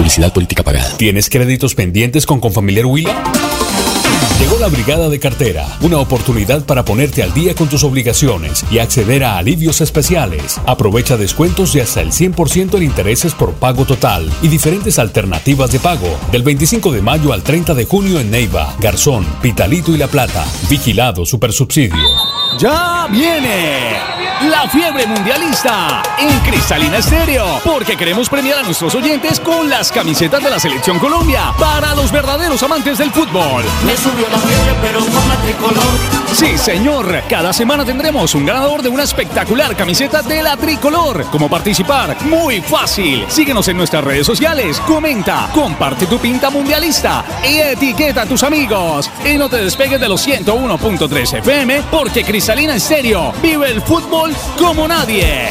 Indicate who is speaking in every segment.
Speaker 1: Publicidad política pagada.
Speaker 2: ¿Tienes créditos pendientes con Confamiliar Huila? Llegó la Brigada de Cartera, una oportunidad para ponerte al día con tus obligaciones y acceder a alivios especiales. Aprovecha descuentos de hasta el 100% en intereses por pago total y diferentes alternativas de pago. Del 25 de mayo al 30 de junio en Neiva, Garzón, Pitalito y La Plata. Vigilado Supersubsidio.
Speaker 3: ¡Ya viene! La fiebre mundialista en Cristalina Estéreo, porque queremos premiar a nuestros oyentes con las camisetas de la Selección Colombia para los verdaderos amantes del fútbol.
Speaker 4: Me subió la fiebre, pero con la tricolor.
Speaker 3: Sí, señor. Cada semana tendremos un ganador de una espectacular camiseta de la tricolor. ¿Cómo participar? Muy fácil. Síguenos en nuestras redes sociales, comenta, comparte tu pinta mundialista y etiqueta a tus amigos. Y no te despegues de los 101.3 FM, porque Cristalina Estéreo vive el fútbol como nadie.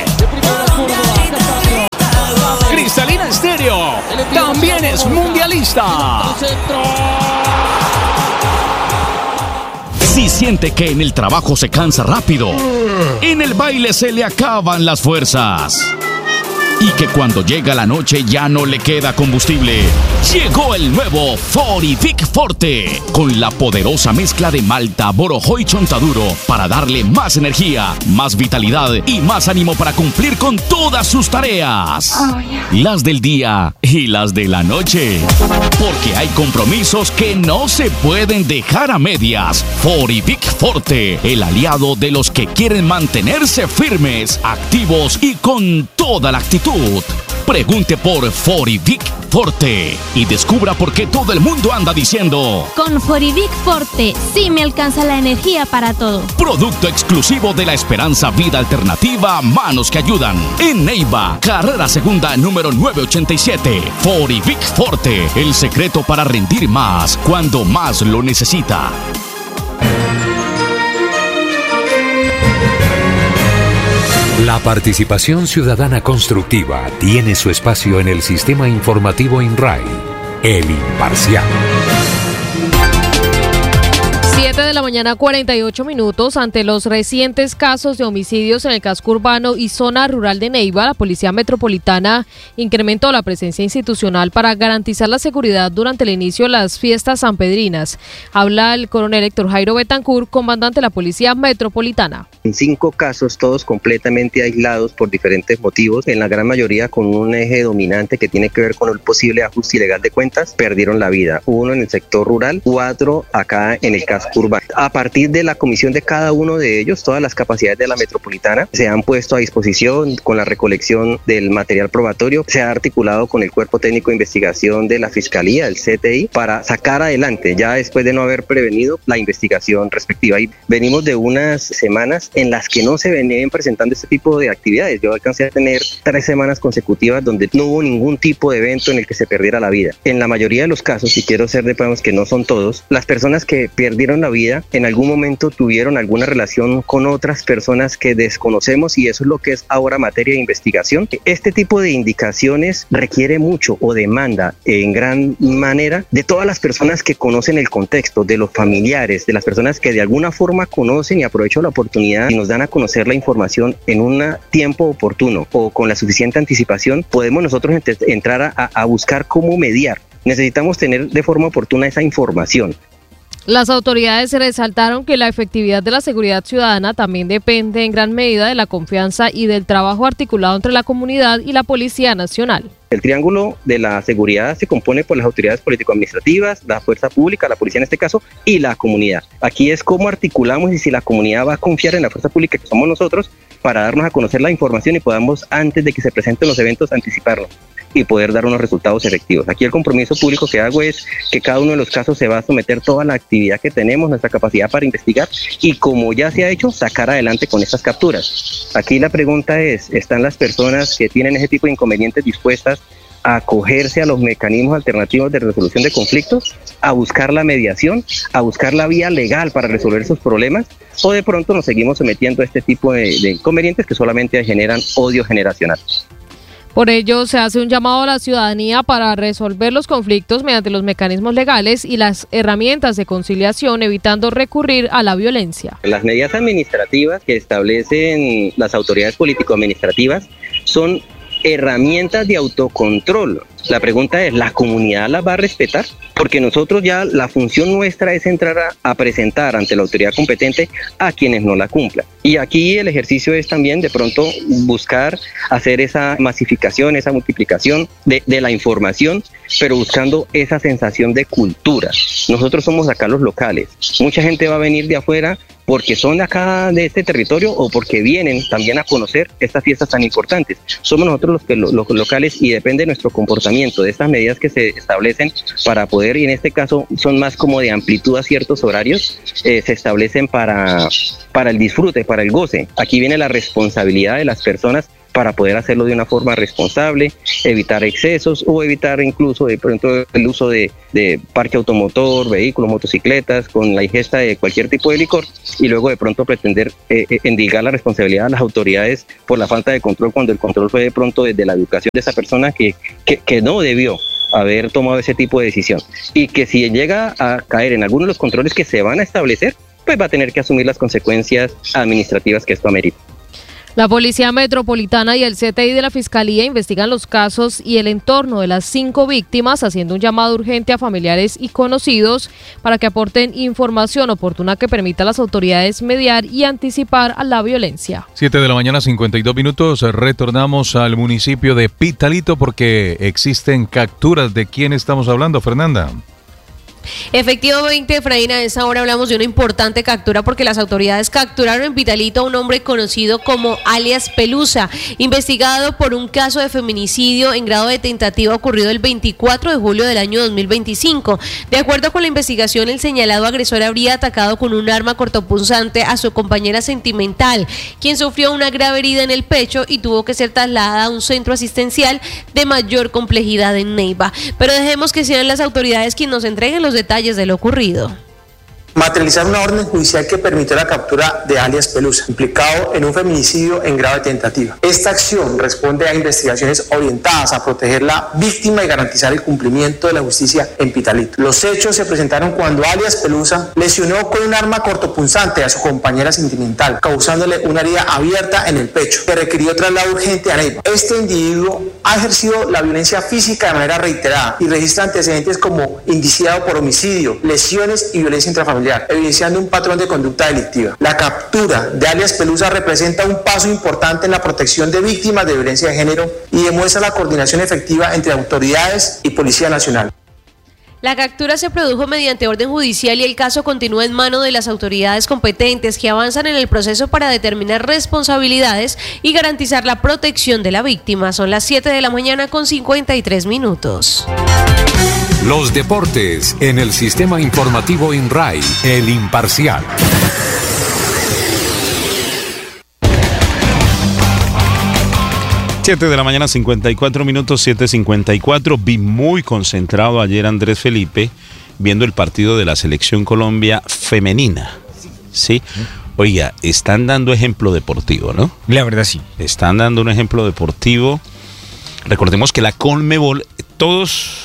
Speaker 3: Cristalina Estéreo también es mundialista. Si siente que en el trabajo se cansa rápido, en el baile se le acaban las fuerzas y que cuando llega la noche ya no le queda combustible, llegó el nuevo Forivic Forte con la poderosa mezcla de malta, borojó y chontaduro para darle más energía, más vitalidad y más ánimo para cumplir con todas sus tareas, las del día y las de la noche, porque hay compromisos que no se pueden dejar a medias. Forivic Forte, el aliado de los que quieren mantenerse firmes, activos y con toda la actitud. Pregunte por Forivic Forte y descubra por qué todo el mundo anda diciendo:
Speaker 5: con Forivic Forte sí me alcanza la energía para todo.
Speaker 3: Producto exclusivo de la Esperanza Vida Alternativa Manos que Ayudan. En Neiva, carrera segunda número 987. Forivic Forte, el secreto para rendir más cuando más lo necesita.
Speaker 6: La participación ciudadana constructiva tiene su espacio en el sistema informativo INRAI, El Imparcial.
Speaker 7: 7 de la mañana, 48 minutos. Ante los recientes casos de homicidios en el casco urbano y zona rural de Neiva, la Policía Metropolitana incrementó la presencia institucional para garantizar la seguridad durante el inicio de las fiestas sanpedrinas. Habla el coronel Héctor Jairo Betancur, comandante de la Policía Metropolitana.
Speaker 8: En 5 casos, todos completamente aislados por diferentes motivos, en la gran mayoría con un eje dominante que tiene que ver con el posible ajuste ilegal de cuentas, perdieron la vida. 1 en el sector rural, 4 acá en el casco urbano. A partir de la comisión de cada uno de ellos, todas las capacidades de la metropolitana se han puesto a disposición con la recolección del material probatorio. Se ha articulado con el Cuerpo Técnico de Investigación de la Fiscalía, el CTI, para sacar adelante, ya después de no haber prevenido, la investigación respectiva. Y venimos de unas semanas en las que no se venían presentando este tipo de actividades. Yo alcancé a tener 3 semanas consecutivas donde no hubo ningún tipo de evento en el que se perdiera la vida. En la mayoría de los casos, y quiero ser de pruebas que no son todos, las personas que perdieron la vida en algún momento tuvieron alguna relación con otras personas que desconocemos, y eso es lo que es ahora materia de investigación. Este tipo de indicaciones requiere mucho o demanda en gran manera de todas las personas que conocen el contexto, de los familiares, de las personas que de alguna forma conocen y aprovechan la oportunidad y nos dan a conocer la información en un tiempo oportuno o con la suficiente anticipación. Podemos nosotros entrar a buscar cómo mediar. Necesitamos tener de forma oportuna esa información.
Speaker 7: Las autoridades resaltaron que la efectividad de la seguridad ciudadana también depende en gran medida de la confianza y del trabajo articulado entre la comunidad y la Policía Nacional.
Speaker 8: El triángulo de la seguridad se compone por las autoridades político-administrativas, la fuerza pública, la policía en este caso, y la comunidad. Aquí es cómo articulamos y si la comunidad va a confiar en la fuerza pública que somos nosotros para darnos a conocer la información y podamos, antes de que se presenten los eventos, anticiparnos y poder dar unos resultados efectivos. Aquí el compromiso público que hago es que cada uno de los casos se va a someter toda la actividad que tenemos, nuestra capacidad para investigar y, como ya se ha hecho, sacar adelante con estas capturas. Aquí la pregunta es, ¿están las personas que tienen ese tipo de inconvenientes dispuestas a acogerse a los mecanismos alternativos de resolución de conflictos, a buscar la mediación, a buscar la vía legal para resolver esos problemas, o de pronto nos seguimos sometiendo a este tipo de inconvenientes que solamente generan odio generacional?
Speaker 7: Por ello, se hace un llamado a la ciudadanía para resolver los conflictos mediante los mecanismos legales y las herramientas de conciliación, evitando recurrir a la violencia.
Speaker 8: Las medidas administrativas que establecen las autoridades político-administrativas son herramientas de autocontrol. La pregunta es, ¿la comunidad las va a respetar? Porque nosotros ya la función nuestra es entrar a presentar ante la autoridad competente a quienes no la cumplan. Y aquí el ejercicio es también de pronto buscar hacer esa masificación, esa multiplicación de la información, pero buscando esa sensación de cultura. Nosotros somos acá los locales. Mucha gente va a venir de afuera porque son de acá, de este territorio, o porque vienen también a conocer estas fiestas tan importantes. Somos nosotros los locales, y depende de nuestro comportamiento, de estas medidas que se establecen para poder, y en este caso son más como de amplitud a ciertos horarios, se establecen para el disfrute, para el goce. Aquí viene la responsabilidad de las personas para poder hacerlo de una forma responsable, evitar excesos o evitar incluso de pronto el uso de parque automotor, vehículos, motocicletas, con la ingesta de cualquier tipo de licor, y luego de pronto pretender endilgar la responsabilidad a las autoridades por la falta de control, cuando el control fue de pronto desde la educación de esa persona que no debió haber tomado ese tipo de decisión, y que si llega a caer en algunos de los controles que se van a establecer, pues va a tener que asumir las consecuencias administrativas que esto amerita.
Speaker 7: La Policía Metropolitana y el CTI de la Fiscalía investigan los casos y el entorno de las 5 víctimas, haciendo un llamado urgente a familiares y conocidos para que aporten información oportuna que permita a las autoridades mediar y anticipar a la violencia.
Speaker 1: 7:52 a.m, retornamos al municipio de Pitalito porque existen capturas. ¿De quién estamos hablando, Fernanda?
Speaker 9: Efectivamente, Efraín, a esa hora hablamos de una importante captura porque las autoridades capturaron en Pitalito a un hombre conocido como alias Pelusa, investigado por un caso de feminicidio en grado de tentativa ocurrido el 24 de julio del año 2025. De acuerdo con la investigación, el señalado agresor habría atacado con un arma cortopunzante a su compañera sentimental, quien sufrió una grave herida en el pecho y tuvo que ser trasladada a un centro asistencial de mayor complejidad en Neiva. Pero dejemos que sean las autoridades quienes nos entreguen los detalles de lo ocurrido.
Speaker 10: Materializar una orden judicial que permitió la captura de alias Pelusa, implicado en un feminicidio en grado de tentativa. Esta acción responde a investigaciones orientadas a proteger la víctima y garantizar el cumplimiento de la justicia en Pitalito. Los hechos se presentaron cuando alias Pelusa lesionó con un arma cortopunzante a su compañera sentimental, causándole una herida abierta en el pecho, que requirió traslado urgente a Neiva. Este individuo ha ejercido la violencia física de manera reiterada y registra antecedentes como indiciado por homicidio, lesiones y violencia intrafamiliar, evidenciando un patrón de conducta delictiva. La captura de alias Pelusa representa un paso importante en la protección de víctimas de violencia de género y demuestra la coordinación efectiva entre autoridades y Policía Nacional.
Speaker 9: La captura se produjo mediante orden judicial y el caso continúa en manos de las autoridades competentes, que avanzan en el proceso para determinar responsabilidades y garantizar la protección de la víctima. Son las 7:53 a.m.
Speaker 6: Los deportes en el sistema informativo INRAI, El Imparcial.
Speaker 11: Siete de la mañana, 54 minutos, 7:54. Vi muy concentrado ayer Andrés Felipe viendo el partido de la Selección Colombia femenina. ¿Sí? Oiga, están dando ejemplo deportivo, ¿no?
Speaker 12: La verdad sí.
Speaker 11: Están dando un ejemplo deportivo. Recordemos que la Conmebol, todos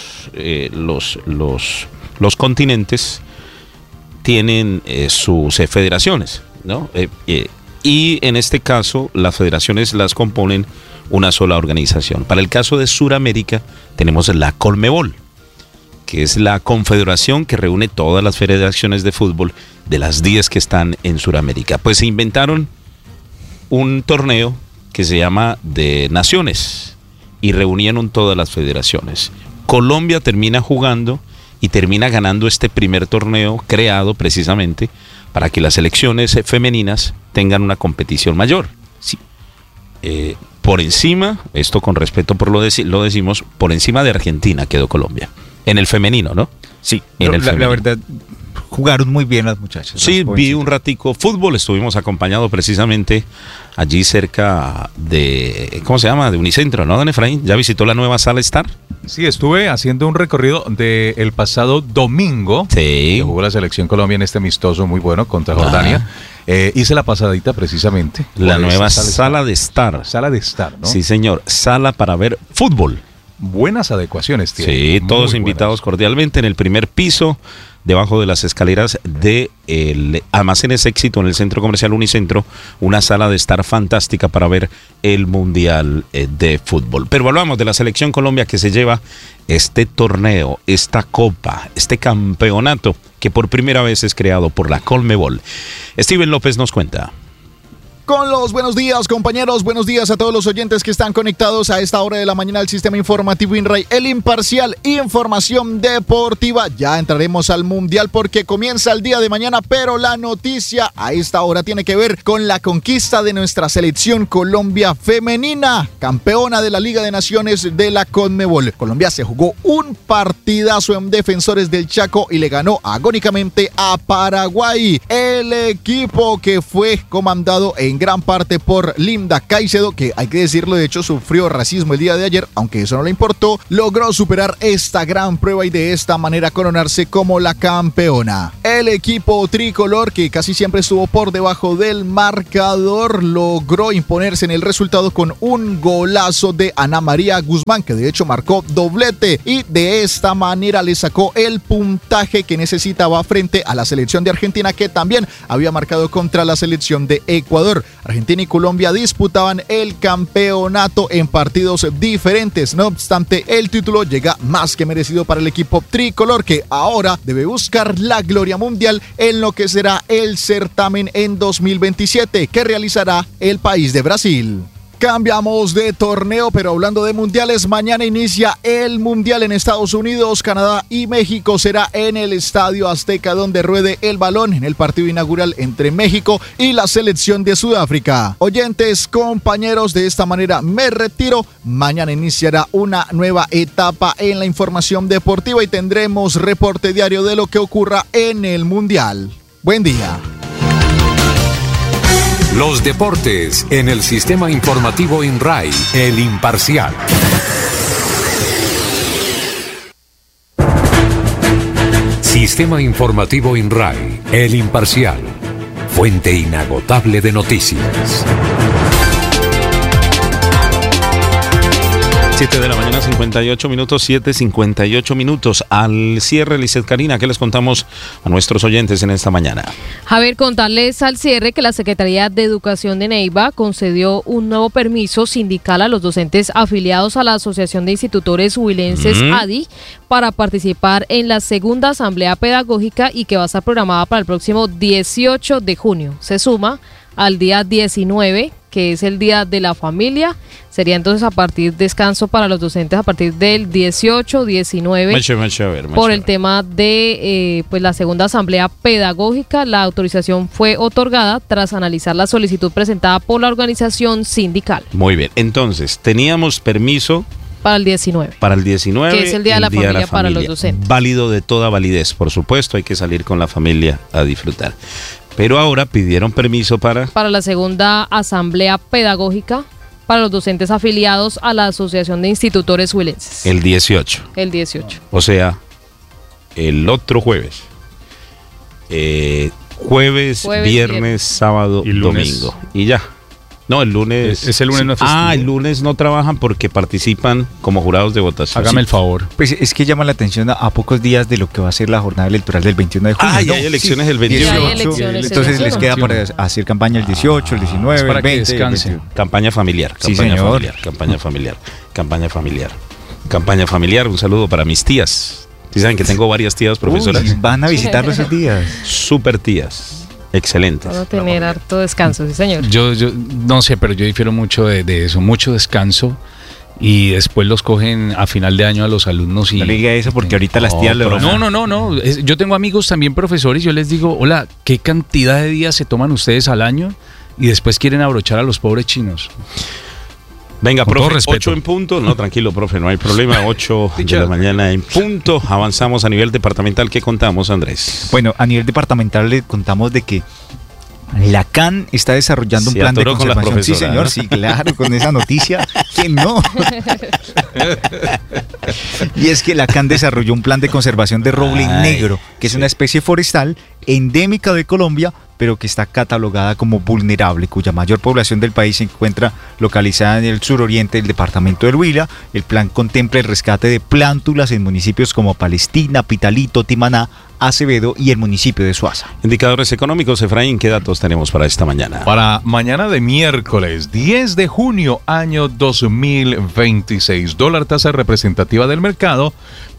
Speaker 11: los continentes tienen sus federaciones, ¿no? Y en este caso las federaciones las componen una sola organización. Para el caso de Sudamérica tenemos la Conmebol, que es la confederación que reúne todas las federaciones de fútbol de las 10 que están en Sudamérica. Pues se inventaron un torneo que se llama de Naciones y reunieron todas las federaciones. Colombia termina jugando y termina ganando este primer torneo creado precisamente para que las selecciones femeninas tengan una competición mayor. Sí. Por encima, esto con respeto lo decimos, por encima de Argentina quedó Colombia. En el femenino, ¿no?
Speaker 12: Sí, la verdad, jugaron muy bien las muchachas.
Speaker 11: Sí, vi un ratico fútbol, estuvimos acompañados precisamente allí cerca de, ¿cómo se llama? De Unicentro, ¿no, don Efraín? ¿Ya visitó la nueva Sala Star?
Speaker 1: Sí, estuve haciendo un recorrido del pasado domingo.
Speaker 11: Sí.
Speaker 1: Que jugó la Selección Colombia en este amistoso muy bueno contra Jordania. Hice la pasadita precisamente.
Speaker 11: La nueva Sala de Star.
Speaker 1: Sala de Star, ¿no?
Speaker 11: Sí, señor. Sala para ver fútbol.
Speaker 1: Buenas adecuaciones tiene.
Speaker 11: Sí, todos invitados cordialmente. En el primer piso debajo de las escaleras de Almacenes Éxito en el Centro Comercial Unicentro, una sala de estar fantástica para ver el Mundial de Fútbol. Pero hablamos de la Selección Colombia que se lleva este torneo, esta copa, este campeonato que por primera vez es creado por la Conmebol. Steven López nos cuenta.
Speaker 13: Con los buenos días, compañeros, buenos días a todos los oyentes que están conectados a esta hora de la mañana al sistema informativo INRAI, el imparcial, información deportiva. Ya entraremos al Mundial porque comienza el día de mañana, pero la noticia a esta hora tiene que ver con la conquista de nuestra selección Colombia femenina, campeona de la Liga de Naciones de la Conmebol. Colombia se jugó un partidazo en Defensores del Chaco y le ganó agónicamente a Paraguay. El equipo que fue comandado en gran parte por Linda Caicedo, que hay que decirlo, de hecho sufrió racismo el día de ayer, aunque eso no le importó, logró superar esta gran prueba y de esta manera coronarse como la campeona. El equipo tricolor, que casi siempre estuvo por debajo del marcador, logró imponerse en el resultado con un golazo de Ana María Guzmán, que de hecho marcó doblete y de esta manera le sacó el puntaje que necesitaba frente a la selección de Argentina, que también había marcado contra la selección de Ecuador. Argentina y Colombia disputaban el campeonato en partidos diferentes. No obstante, el título llega más que merecido para el equipo tricolor, que ahora debe buscar la gloria mundial en lo que será el certamen en 2027 que realizará el país de Brasil. Cambiamos de torneo, pero hablando de mundiales, mañana inicia el mundial en Estados Unidos, Canadá y México. Será en el Estadio Azteca donde ruede el balón en el partido inaugural entre México y la selección de Sudáfrica. Oyentes, compañeros, de esta manera me retiro. Mañana iniciará una nueva etapa en la información deportiva y tendremos reporte diario de lo que ocurra en el mundial. Buen día.
Speaker 6: Los deportes en el sistema informativo INRAI, el imparcial. Sistema informativo INRAI, el imparcial. Fuente inagotable de noticias.
Speaker 11: 7 de la mañana, 58 minutos, 7:58 minutos. Al cierre, Lizeth Karina, ¿qué les contamos a nuestros oyentes en esta mañana?
Speaker 7: Javier, contarles al cierre que la Secretaría de Educación de Neiva concedió un nuevo permiso sindical a los docentes afiliados a la Asociación de Institutores Huilenses, ADI, para participar en la segunda asamblea pedagógica y que va a estar programada para el próximo 18 de junio. Se suma al día 19, que es el Día de la Familia. Sería entonces a partir descanso para los docentes a partir del 18, 19, por el tema de pues la segunda asamblea pedagógica. La autorización fue otorgada tras analizar la solicitud presentada por la organización sindical.
Speaker 11: Muy bien, entonces teníamos permiso
Speaker 7: para el 19.
Speaker 11: Para el 19,
Speaker 7: que es el Día de la Familia para los docentes.
Speaker 11: Válido de toda validez, por supuesto, hay que salir con la familia a disfrutar. Pero ahora pidieron permiso para
Speaker 7: la segunda asamblea pedagógica para los docentes afiliados a la Asociación de Institutores Huilenses.
Speaker 11: El 18.
Speaker 7: El 18.
Speaker 11: O sea, el otro jueves. Jueves, viernes, sábado y domingo. Y ya. No, el lunes.
Speaker 1: Es el lunes no es festivo.
Speaker 11: El lunes no trabajan porque participan como jurados de votación.
Speaker 1: Hágame el favor.
Speaker 12: Pues es que llama la atención a pocos días de lo que va a ser la jornada electoral del 21 de junio.
Speaker 11: Ya hay elecciones el 21.
Speaker 12: Entonces les queda para hacer campaña el 18, el 19,
Speaker 1: para
Speaker 12: el 20.
Speaker 1: Que descansen.
Speaker 11: Campaña familiar.
Speaker 12: Sí,
Speaker 11: campaña
Speaker 12: señor.
Speaker 11: familiar. Campaña familiar. Campaña familiar. Campaña familiar. Un saludo para mis tías. ¿Sí saben que tengo varias tías profesoras?
Speaker 12: Van a visitarlo esos días.
Speaker 11: Súper tías. Excelentes.
Speaker 7: Van a tener harto descanso, sí señor.
Speaker 1: Yo no sé, pero yo difiero mucho de eso, mucho descanso y después los cogen a final de año a los alumnos y...
Speaker 12: No le diga eso porque ahorita las tías lo...
Speaker 1: No. Yo tengo amigos también profesores, yo les digo, hola, ¿qué cantidad de días se toman ustedes al año? Y después quieren abrochar a los pobres chinos.
Speaker 11: Venga, profe, 8 en punto. No, tranquilo, profe, no hay problema. 8 de la mañana en punto. Avanzamos a nivel departamental. ¿Qué contamos, Andrés?
Speaker 12: Bueno, a nivel departamental le contamos de que la CAN está desarrollando un plan de conservación. Sí, señor, sí, claro, con esa noticia. ¿Quién no? Y es que la CAN desarrolló un plan de conservación de roble negro, que es una especie forestal endémica de Colombia, pero que está catalogada como vulnerable, cuya mayor población del país se encuentra localizada en el suroriente del departamento del Huila. El plan contempla el rescate de plántulas en municipios como Palestina, Pitalito, Timaná, Acevedo y el municipio de Suaza.
Speaker 11: Indicadores económicos, Efraín, ¿qué datos tenemos para esta mañana?
Speaker 14: Para mañana de miércoles 10 de junio, año 2026. Dólar tasa representativa del mercado,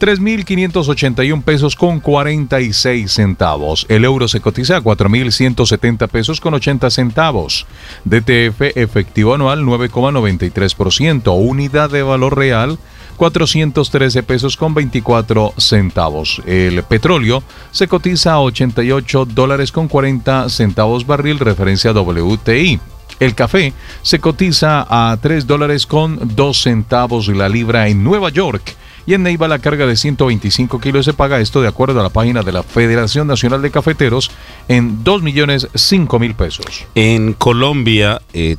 Speaker 14: 3.581 pesos con 46 centavos. El euro se cotiza a 4.170 pesos con 80 centavos. DTF efectivo anual 9,93%. Unidad de valor real 413 pesos con 24 centavos. El petróleo se cotiza a $88 con 40 centavos barril, referencia WTI. El café se cotiza a $3 con 2 centavos la libra en Nueva York. Y en Neiva la carga de 125 kilos se paga, esto de acuerdo a la página de la Federación Nacional de Cafeteros, en 2.005.000 pesos.
Speaker 11: En Colombia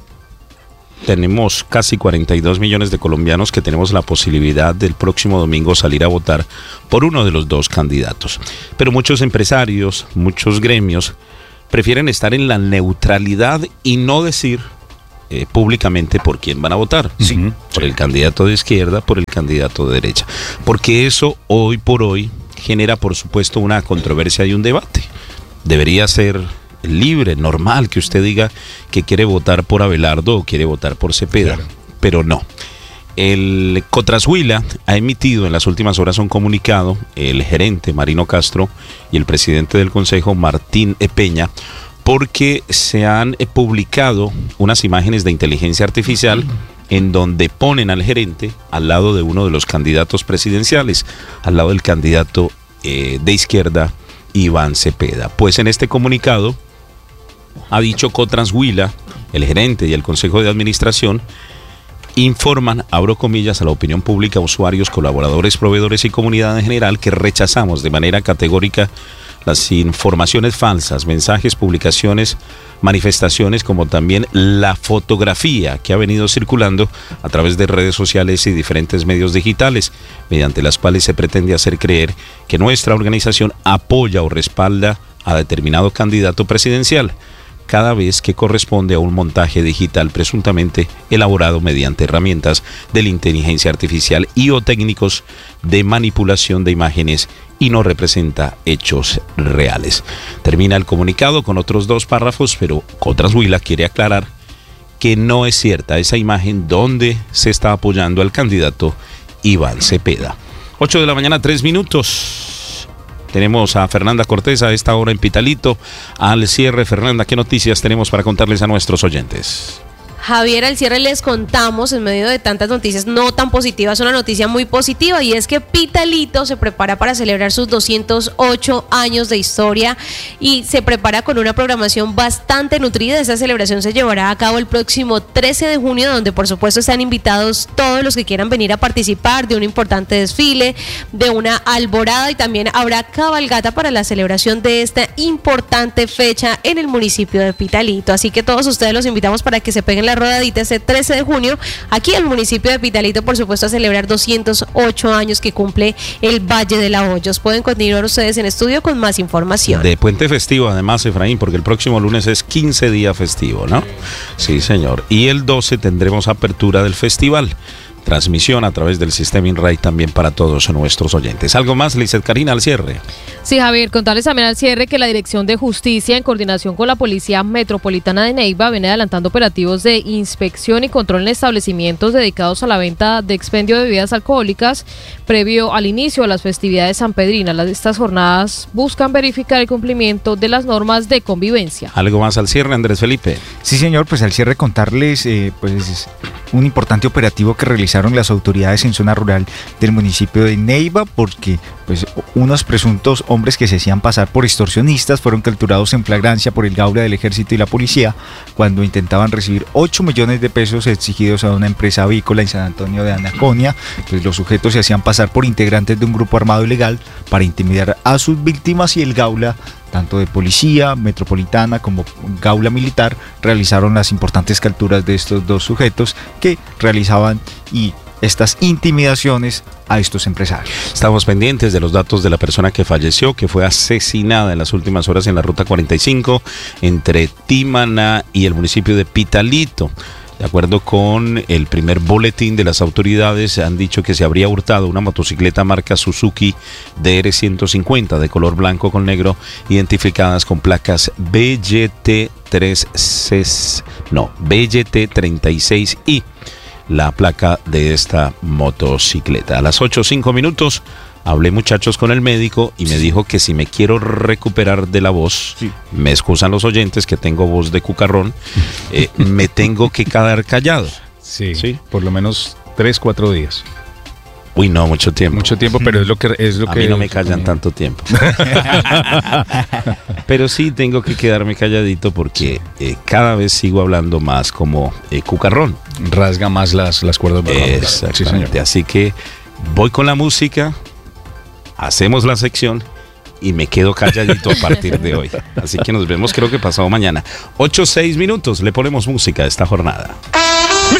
Speaker 11: tenemos casi 42 millones de colombianos que tenemos la posibilidad del próximo domingo salir a votar por uno de los dos candidatos. Pero muchos empresarios, muchos gremios prefieren estar en la neutralidad y no decir públicamente por quién van a votar. Sí, por el candidato de izquierda, por el candidato de derecha. Porque eso hoy por hoy genera, por supuesto, una controversia y un debate. Debería ser libre, normal, que usted diga que quiere votar por Abelardo o quiere votar por Cepeda, claro. Pero no. El Cotrashuila ha emitido en las últimas horas un comunicado, el gerente Marino Castro y el presidente del consejo Martín Peña, porque se han publicado unas imágenes de inteligencia artificial en donde ponen al gerente al lado de uno de los candidatos presidenciales, al lado del candidato de izquierda, Iván Cepeda. Pues en este comunicado ha dicho Cotrashuila, el gerente y el consejo de administración informan, abro comillas, a la opinión pública, usuarios, colaboradores, proveedores y comunidad en general que rechazamos de manera categórica las informaciones falsas, mensajes, publicaciones, manifestaciones, como también la fotografía que ha venido circulando a través de redes sociales y diferentes medios digitales, mediante las cuales se pretende hacer creer que nuestra organización apoya o respalda a determinado candidato presidencial, cada vez que corresponde a un montaje digital presuntamente elaborado mediante herramientas de la inteligencia artificial y o técnicos de manipulación de imágenes y no representa hechos reales. Termina el comunicado con otros 2 párrafos, pero Cotrashuila quiere aclarar que no es cierta esa imagen donde se está apoyando al candidato Iván Cepeda. 8 de la mañana, 3 minutos. Tenemos a Fernanda Cortés a esta hora en Pitalito. Al cierre, Fernanda, ¿qué noticias tenemos para contarles a nuestros oyentes?
Speaker 9: Javier, al cierre les contamos, en medio de tantas noticias no tan positivas, una noticia muy positiva, y es que Pitalito se prepara para celebrar sus 208 años de historia y se prepara con una programación bastante nutrida. Esta celebración se llevará a cabo el próximo 13 de junio, donde por supuesto están invitados todos los que quieran venir a participar de un importante desfile, de una alborada, y también habrá cabalgata para la celebración de esta importante fecha en el municipio de Pitalito. Así que todos ustedes los invitamos para que se peguen la rodadita ese 13 de junio aquí en el municipio de Pitalito, por supuesto, a celebrar 208 años que cumple el Valle de la Hoyos. Pueden continuar ustedes en estudio con más información.
Speaker 11: De puente festivo, además, Efraín, porque el próximo lunes es 15 día festivo, ¿no? Sí, señor. Y el 12 tendremos apertura del festival. Transmisión a través del sistema INRAI también para todos nuestros oyentes. ¿Algo más, Lizeth Karina, al cierre?
Speaker 7: Sí, Javier, contarles también al cierre que la Dirección de Justicia, en coordinación con la Policía Metropolitana de Neiva, viene adelantando operativos de inspección y control en establecimientos dedicados a la venta de expendio de bebidas alcohólicas previo al inicio de las festividades sanpedrinas. Estas jornadas buscan verificar el cumplimiento de las normas de convivencia.
Speaker 11: ¿Algo más al cierre, Andrés Felipe?
Speaker 12: Sí, señor, pues al cierre contarles pues un importante operativo que realizaron las autoridades en zona rural del municipio de Neiva, porque pues unos presuntos hombres que se hacían pasar por extorsionistas fueron capturados en flagrancia por el Gaula del Ejército y la Policía cuando intentaban recibir 8 millones de pesos exigidos a una empresa avícola en San Antonio de Anaconia. Pues los sujetos se hacían pasar por integrantes de un grupo armado ilegal para intimidar a sus víctimas, y el Gaula, tanto de Policía Metropolitana como Gaula Militar, realizaron las importantes capturas de estos 2 sujetos que realizaban y estas intimidaciones a estos empresarios.
Speaker 11: Estamos pendientes de los datos de la persona que falleció, que fue asesinada en las últimas horas en la ruta 45 entre Tímana y el municipio de Pitalito. De acuerdo con el primer boletín de las autoridades, han dicho que se habría hurtado una motocicleta marca Suzuki DR150 de color blanco con negro, identificadas con placas BYT36I, la placa de esta motocicleta. A las 8:05 hablé, muchachos, con el médico y me dijo que si me quiero recuperar de la voz, me excusan los oyentes que tengo voz de cucarrón, me tengo que quedar callado.
Speaker 1: Sí, por lo menos 3-4 días.
Speaker 11: Uy, no, mucho tiempo.
Speaker 1: Mucho tiempo, pero es lo que
Speaker 11: a mí no me callan tanto tiempo. Pero sí tengo que quedarme calladito porque cada vez sigo hablando más como cucarrón.
Speaker 1: Rasga más las cuerdas vocales.
Speaker 11: Exactamente. Sí, señor. Así que voy con la música, hacemos la sección y me quedo calladito a partir de hoy. Así que nos vemos, creo que pasado mañana. 8:06, le ponemos música a esta jornada.